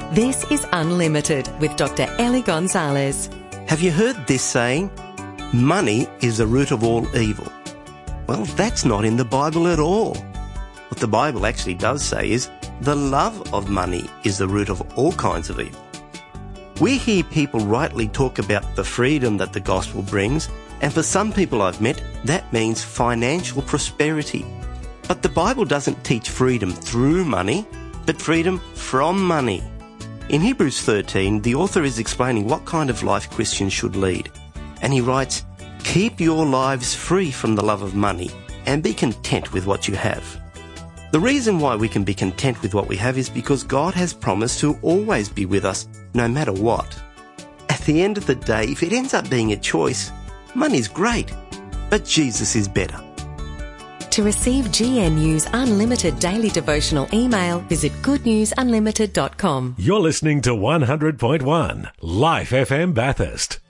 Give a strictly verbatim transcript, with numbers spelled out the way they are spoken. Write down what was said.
This is Unlimited with Doctor Ellie Gonzalez. Have you heard this saying? Money is the root of all evil. Well, that's not in the Bible at all. What the Bible actually does say is the love of money is the root of all kinds of evil. We hear people rightly talk about the freedom that the gospel brings, and for some people I've met, that means financial prosperity. But the Bible doesn't teach freedom through money, but freedom from money. In Hebrews thirteen, the author is explaining what kind of life Christians should lead. And he writes, "Keep your lives free from the love of money and be content with what you have." The reason why we can be content with what we have is because God has promised to always be with us, no matter what. At the end of the day, if it ends up being a choice, money's great, but Jesus is better. To receive G N U's unlimited daily devotional email, visit good news unlimited dot com. You're listening to one hundred point one Life F M Bathurst.